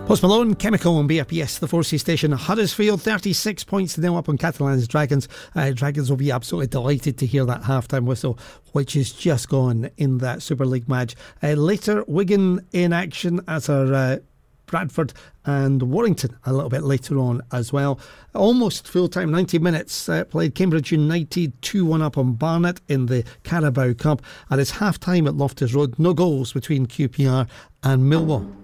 Post Malone, Chemical on BFBS, the 4C station. Huddersfield, 36 points to nil up on Catalans Dragons. Dragons will be absolutely delighted to hear that half-time whistle, which is just gone in that Super League match. Later, Wigan in action as our Bradford and Warrington a little bit later on as well. Almost full-time, 90 minutes played. Cambridge United 2-1 up on Barnet in the Carabao Cup. And it's half-time at Loftus Road. No goals between QPR and Millwall.